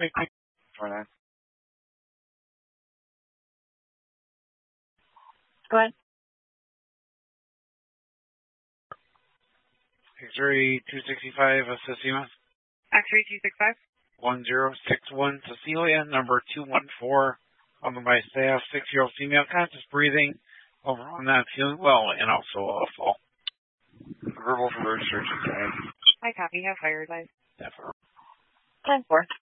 For that. Go ahead. X-ray 265, Cecilia. X-ray 265. 1061, Cecilia, number 214, on by staff, 6-year-old female, conscious breathing, overall not feeling well, and also a fall. Verbal for registration. I copy. Have fire advice. Definitely. 10-4.